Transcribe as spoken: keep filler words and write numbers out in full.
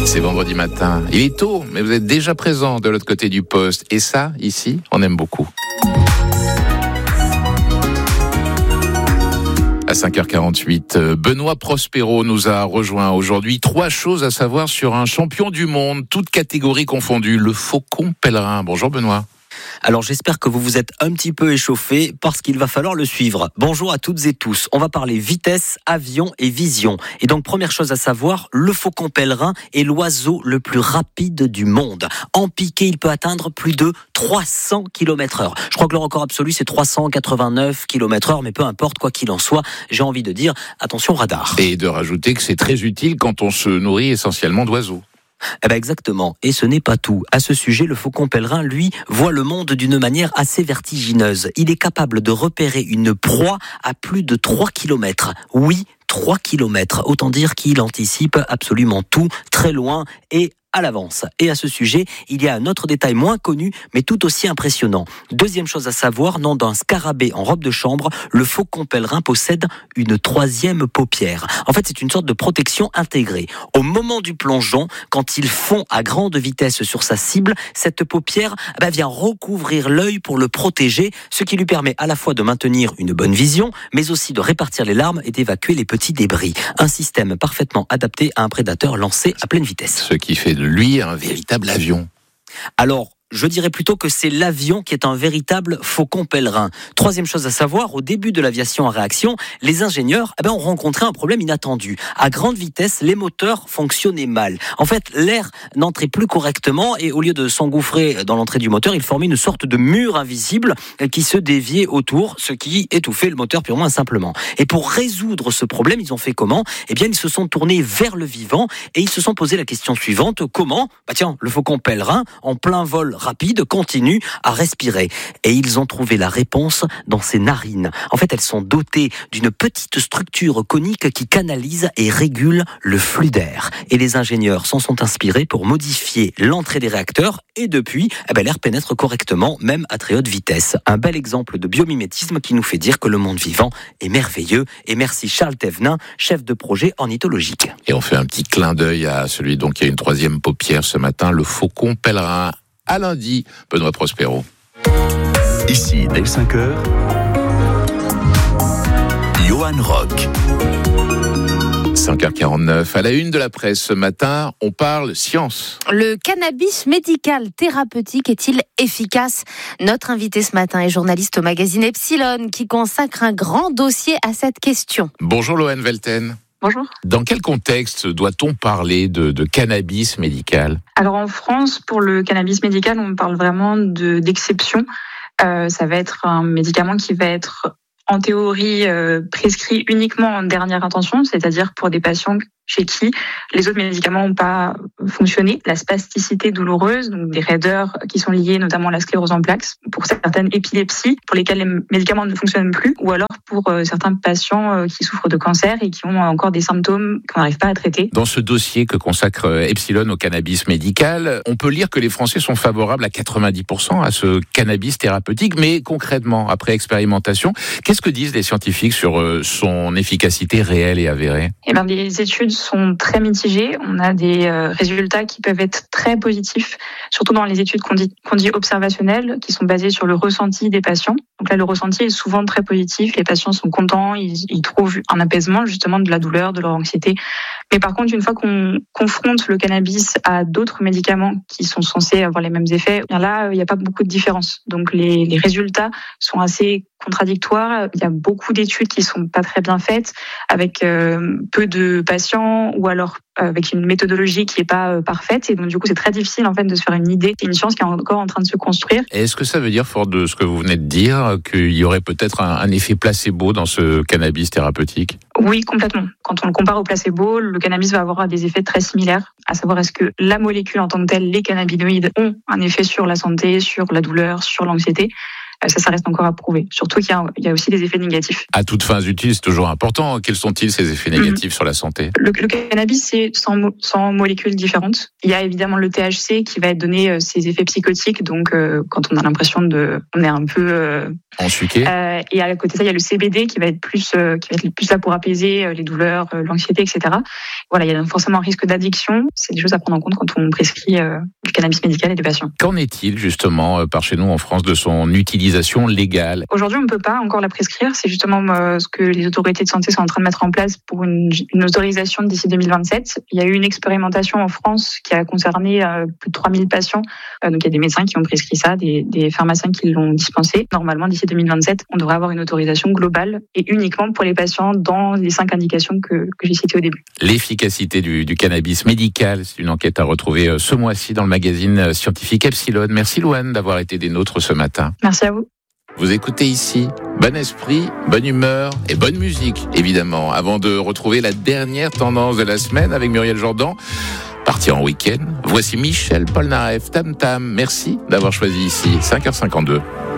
C'est vendredi matin. Il est tôt, mais vous êtes déjà présent de l'autre côté du poste. Et ça, ici, on aime beaucoup. À cinq heures quarante-huit, Benoît Prospero nous a rejoint aujourd'hui. Trois choses à savoir sur un champion du monde, toutes catégories confondues, le Faucon Pèlerin. Bonjour Benoît. Alors j'espère que vous vous êtes un petit peu échauffé parce qu'il va falloir le suivre. Bonjour à toutes et tous. On va parler vitesse, avion et vision. Et donc première chose à savoir, le Faucon Pèlerin est l'oiseau le plus rapide du monde. En piqué, il peut atteindre plus de trois cents kilomètres heure. Je crois que le record absolu c'est trois cent quatre-vingt-neuf kilomètres heure, mais peu importe, quoi qu'il en soit, j'ai envie de dire attention radar. Et de rajouter que c'est très utile quand on se nourrit essentiellement d'oiseaux. Eh ben exactement, et ce n'est pas tout. À ce sujet, le Faucon Pèlerin, lui, voit le monde d'une manière assez vertigineuse. Il est capable de repérer une proie à plus de trois kilomètres. Oui, trois kilomètres. Autant dire qu'il anticipe absolument tout, très loin et à l'avance. Et à ce sujet, il y a un autre détail moins connu, mais tout aussi impressionnant. Deuxième chose à savoir, nom d'un scarabée en robe de chambre, le Faucon Pèlerin possède une troisième paupière. En fait, c'est une sorte de protection intégrée. Au moment du plongeon, quand il fond à grande vitesse sur sa cible, cette paupière bah, vient recouvrir l'œil pour le protéger, ce qui lui permet à la fois de maintenir une bonne vision, mais aussi de répartir les larmes et d'évacuer les petits débris. Un système parfaitement adapté à un prédateur lancé à pleine vitesse. Ce qui fait de lui un véritable avion. Alors, je dirais plutôt que c'est l'avion qui est un véritable Faucon Pèlerin. Troisième chose à savoir, au début de l'aviation à réaction, les ingénieurs eh ben, ont rencontré un problème inattendu. À grande vitesse, les moteurs fonctionnaient mal. En fait, l'air n'entrait plus correctement et au lieu de s'engouffrer dans l'entrée du moteur, il formait une sorte de mur invisible qui se déviait autour, ce qui étouffait le moteur purement et simplement. Et pour résoudre ce problème, ils ont fait comment ? Eh bien, ils se sont tournés vers le vivant et ils se sont posé la question suivante. Comment ? Bah tiens, le Faucon Pèlerin, en plein vol rapide, continue à respirer. Et ils ont trouvé la réponse dans ses narines. En fait, elles sont dotées d'une petite structure conique qui canalise et régule le flux d'air. Et les ingénieurs s'en sont inspirés pour modifier l'entrée des réacteurs et depuis, eh ben, l'air pénètre correctement, même à très haute vitesse. Un bel exemple de biomimétisme qui nous fait dire que le monde vivant est merveilleux. Et merci Charles Thévenin, chef de projet ornithologique. Et on fait un petit clin d'œil à celui donc qui a une troisième paupière ce matin, le Faucon Pèlerin. À lundi, Benoît Prospero. Ici, dès cinq heures, Johan Rock. cinq heures quarante-neuf, à la une de la presse ce matin, on parle science. Le cannabis médical thérapeutique est-il efficace ? Notre invité ce matin est journaliste au magazine Epsilon qui consacre un grand dossier à cette question. Bonjour Loane Velten. Bonjour. Dans quel contexte doit-on parler de, de cannabis médical ? Alors en France, pour le cannabis médical, on parle vraiment de, d'exception. Euh, ça va être un médicament qui va être en théorie euh, prescrit uniquement en dernière intention, c'est-à-dire pour des patients chez qui les autres médicaments n'ont pas fonctionné. La spasticité douloureuse, donc des raideurs qui sont liées notamment à la sclérose en plaques, pour certaines épilepsies, pour lesquelles les médicaments ne fonctionnent plus, ou alors pour euh, certains patients euh, qui souffrent de cancer et qui ont encore des symptômes qu'on n'arrive pas à traiter. Dans ce dossier que consacre Epsilon au cannabis médical, on peut lire que les Français sont favorables à quatre-vingt-dix pour cent à ce cannabis thérapeutique, mais concrètement, après expérimentation, qu'est-ce que disent les scientifiques sur euh, son efficacité réelle et avérée ? Eh bien, les études sont très mitigées. On a des euh, résultats qui peuvent être très positifs, surtout dans les études qu'on dit, qu'on dit observationnelles, qui sont basées sur le ressenti des patients. Donc là, le ressenti est souvent très positif. Les patients sont contents, ils, ils trouvent un apaisement justement de la douleur, de leur anxiété. Mais par contre, une fois qu'on confronte le cannabis à d'autres médicaments qui sont censés avoir les mêmes effets, bien là, il n'y a pas beaucoup de différence. Donc les, les résultats sont assez contradictoires. Il y a beaucoup d'études qui sont pas très bien faites, avec euh, peu de patients ou alors avec une méthodologie qui est pas euh, parfaite. Et donc du coup, c'est très difficile en fait de se faire une idée. C'est une science qui est encore en train de se construire. Et est-ce que ça veut dire, fort de ce que vous venez de dire, qu'il y aurait peut-être un, un effet placebo dans ce cannabis thérapeutique ? Oui, complètement. Quand on le compare au placebo, le cannabis va avoir des effets très similaires. À savoir, est-ce que la molécule en tant que telle, les cannabinoïdes, ont un effet sur la santé, sur la douleur, sur l'anxiété ? ça, ça reste encore à prouver. Surtout qu'il y a, il y a aussi des effets négatifs. À toutes fins utiles, c'est toujours important. Quels sont-ils, ces effets négatifs mmh. sur la santé ? le, le cannabis, c'est cent, cent molécules différentes. Il y a évidemment le T H C qui va donner euh, ses effets psychotiques, donc euh, quand on a l'impression de, on est un peu euh, ensuqué. Euh, et à côté de ça, il y a le C B D qui va être plus, euh, qui va être plus là pour apaiser euh, les douleurs, euh, l'anxiété, et cetera. Voilà, il y a forcément un risque d'addiction. C'est des choses à prendre en compte quand on prescrit euh, du cannabis médical et des patients. Qu'en est-il justement euh, par chez nous en France de son utilisation légale ? Aujourd'hui, on ne peut pas encore la prescrire. C'est justement euh, ce que les autorités de santé sont en train de mettre en place pour une, une autorisation d'ici deux mille vingt-sept. Il y a eu une expérimentation en France qui a concerné euh, plus de trois mille patients. Euh, donc il y a des médecins qui ont prescrit ça, des, des pharmaciens qui l'ont dispensé. Normalement, d'ici deux mille vingt-sept, on devrait avoir une autorisation globale et uniquement pour les patients dans les cinq indications que, que j'ai citées au début. L'efficacité du, du cannabis médical, c'est une enquête à retrouver ce mois-ci dans le magazine scientifique Epsilon. Merci Louane d'avoir été des nôtres ce matin. Merci à vous. Vous écoutez ici bon esprit, bonne humeur et bonne musique, évidemment, avant de retrouver la dernière tendance de la semaine avec Muriel Jordan. Partir en week-end. Voici Michel Polnareff, Tam Tam. Merci d'avoir choisi ici, cinq heures cinquante-deux.